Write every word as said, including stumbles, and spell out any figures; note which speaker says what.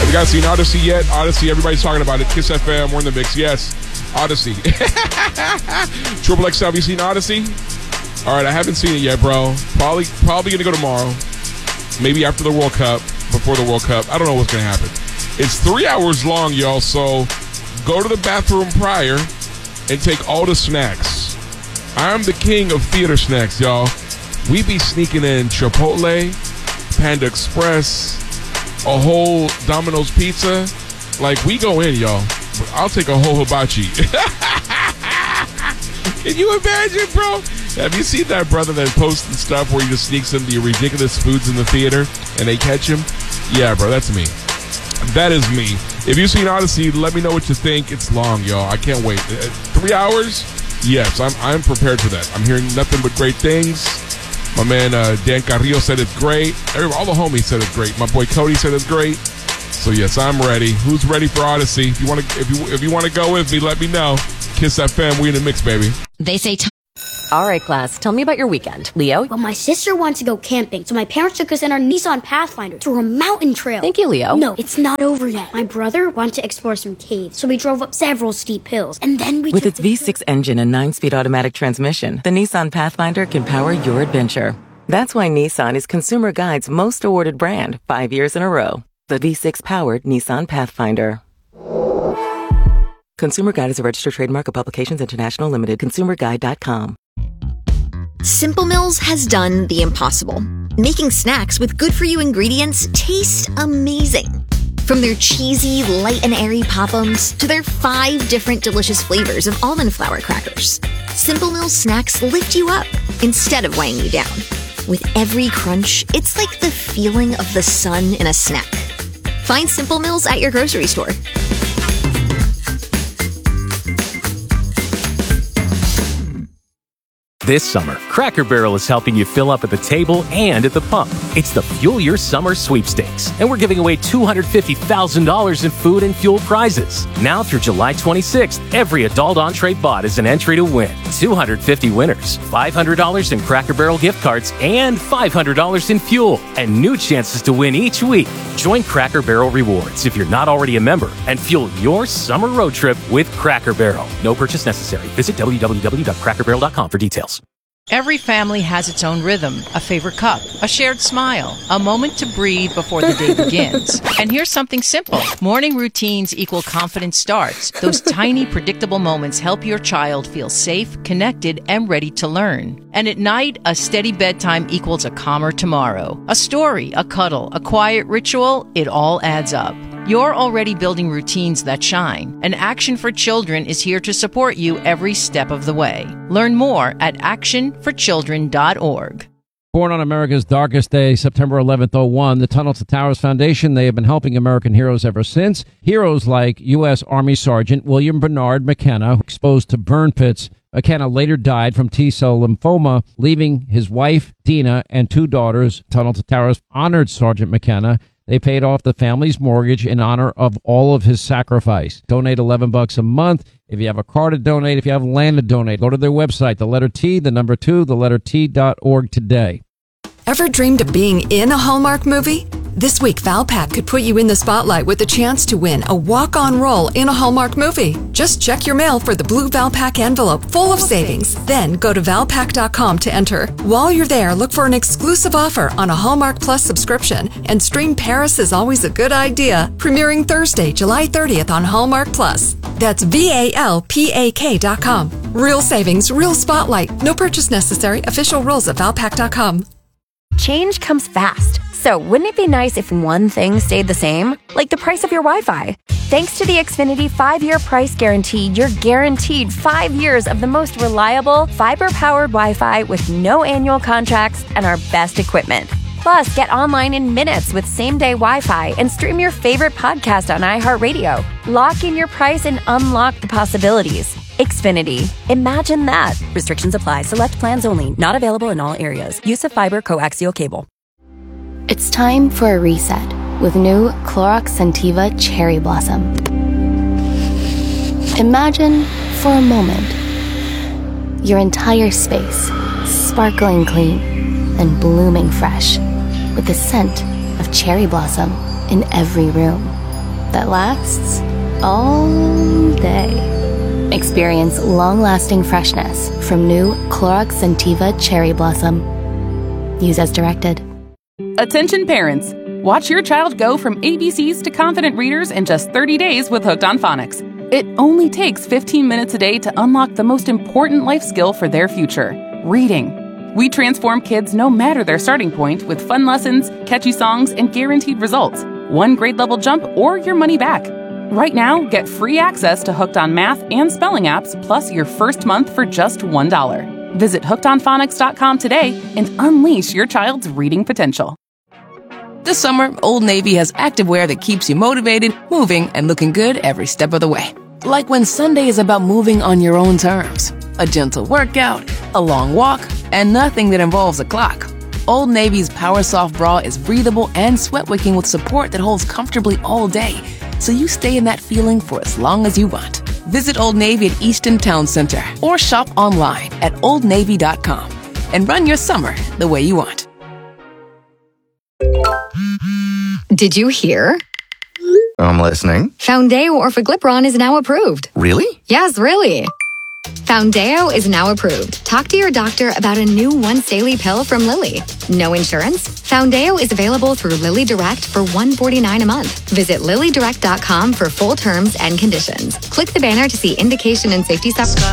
Speaker 1: You guys seen Odyssey yet? Odyssey, everybody's talking about it. Kiss F M, we're in the mix. Yes, Odyssey. Triple X, have you seen Odyssey? All right, I haven't seen it yet, bro. Probably, probably gonna go tomorrow. Maybe after the World Cup, before the World Cup. I don't know what's gonna happen. It's three hours long, y'all. So go to the bathroom prior and take all the snacks. I'm the king of theater snacks, y'all. We be sneaking in Chipotle, Panda Express, a whole Domino's pizza. Like, we go in, y'all. I'll take a whole hibachi. Can you imagine, bro? Have you seen that brother that posting stuff where he just sneaks in the ridiculous foods in the theater and they catch him? Yeah, bro, that's me. That is me. If you've seen Odyssey, let me know what you think. It's long, y'all. I can't wait. Uh, three hours? Yes, I'm I'm prepared for that. I'm hearing nothing but great things. My man uh, Dan Carrillo said it's great. Everybody, all the homies said it's great. My boy Cody said it's great. So yes, I'm ready. Who's ready for Odyssey? If you want to, if you if you want to go with me, let me know. Kiss F M, we in the mix, baby.
Speaker 2: They say. T- All right, class. Tell me about your weekend, Leo.
Speaker 3: Well, my sister wants to go camping, so my parents took us in our Nissan Pathfinder through a mountain trail.
Speaker 2: Thank you, Leo.
Speaker 3: No, it's not over yet. My brother wanted to explore some caves, so we drove up several steep hills, and then we.
Speaker 4: With its V six engine and nine-speed automatic transmission, the Nissan Pathfinder can power your adventure. That's why Nissan is Consumer Guide's most awarded brand five years in a row. The V six-powered Nissan Pathfinder. Consumer Guide is a registered trademark of Publications International Limited. consumer guide dot com.
Speaker 5: Simple Mills has done the impossible. Making snacks with good-for-you ingredients taste amazing. From their cheesy, light and airy Pop-Ums to their five different delicious flavors of almond flour crackers, Simple Mills snacks lift you up instead of weighing you down. With every crunch, it's like the feeling of the sun in a snack. Find Simple Mills at your grocery store.
Speaker 6: This summer, Cracker Barrel is helping you fill up at the table and at the pump. It's the Fuel Your Summer Sweepstakes, and we're giving away two hundred fifty thousand dollars in food and fuel prizes. Now through July twenty-sixth, every adult entree bought is an entry to win two hundred fifty winners, five hundred dollars in Cracker Barrel gift cards, and five hundred dollars in fuel, and new chances to win each week. Join Cracker Barrel Rewards if you're not already a member, and fuel your summer road trip with Cracker Barrel. No purchase necessary. Visit w w w dot cracker barrel dot com for details.
Speaker 7: Every family has its own rhythm, a favorite cup, a shared smile, a moment to breathe before the day begins. And here's something simple. Morning routines equal confident starts. Those tiny, predictable moments help your child feel safe, connected, and ready to learn. And at night, a steady bedtime equals a calmer tomorrow. A story, a cuddle, a quiet ritual, it all adds up. You're already building routines that shine, and Action for Children is here to support you every step of the way. Learn more at action for children dot org.
Speaker 8: Born on America's darkest day, September eleventh, oh one, the Tunnel to Towers Foundation, they have been helping American heroes ever since. Heroes like U S. Army Sergeant William Bernard McKenna, exposed to burn pits. McKenna later died from T-cell lymphoma, leaving his wife, Dina, and two daughters. Tunnel to Towers honored Sergeant McKenna. They paid off the family's mortgage in honor of all of his sacrifice. Donate eleven bucks a month. If you have a car to donate, if you have land to donate, go to their website, the letter T, the number two, the letter T dot org today.
Speaker 9: Ever dreamed of being in a Hallmark movie? This week, Valpak could put you in the spotlight with a chance to win a walk-on role in a Hallmark movie. Just check your mail for the blue Valpak envelope full of savings. Then go to valpak dot com to enter. While you're there, look for an exclusive offer on a Hallmark Plus subscription and stream Paris is Always a Good Idea, premiering Thursday, July thirtieth on Hallmark Plus. That's V A L P A K dot com. Real savings, real spotlight. No purchase necessary. Official rules at valpak dot com.
Speaker 10: Change comes fast, so wouldn't it be nice if one thing stayed the same? Like the price of your Wi-Fi. Thanks to the Xfinity five-year price guarantee, you're guaranteed five years of the most reliable, fiber-powered Wi-Fi with no annual contracts and our best equipment. Plus, get online in minutes with same-day Wi-Fi and stream your favorite podcast on iHeartRadio. Lock in your price and unlock the possibilities. Xfinity. Imagine that. Restrictions apply. Select plans only. Not available in all areas. Use of fiber coaxial cable.
Speaker 11: It's time for a reset with new Clorox Scentiva Cherry Blossom. Imagine, for a moment, your entire space sparkling clean and blooming fresh with the scent of cherry blossom in every room. that lasts all day. Experience long-lasting freshness from new Clorox Scentiva Cherry Blossom. Use as directed.
Speaker 12: Attention parents! Watch your child go from A B Cs to confident readers in just thirty days with Hooked on Phonics. It only takes fifteen minutes a day to unlock the most important life skill for their future, reading. We transform kids no matter their starting point with fun lessons, catchy songs, and guaranteed results. One grade level jump or your money back. Right now, get free access to Hooked on Math and Spelling apps, plus your first month for just one dollar. Visit hooked on phonics dot com today and unleash your child's reading potential.
Speaker 13: This summer, Old Navy has activewear that keeps you motivated, moving, and looking good every step of the way. Like when Sunday is about moving on your own terms. A gentle workout, a long walk, and nothing that involves a clock. Old Navy's Power Soft Bra is breathable and sweat-wicking with support that holds comfortably all day, so you stay in that feeling for as long as you want. Visit Old Navy at Easton Town Center or shop online at old navy dot com and run your summer the way you want.
Speaker 14: Did you hear?
Speaker 15: I'm listening.
Speaker 14: Foundeo Orforglipron is now approved.
Speaker 15: Really?
Speaker 14: Yes, really. Foundeo is now approved. Talk to your doctor about a new once-daily pill from Lilly. No insurance? Foundeo is available through Lilly Direct for one hundred forty-nine dollars a month. Visit lilly direct dot com for full terms and conditions. Click the banner to see indication and safety stuff.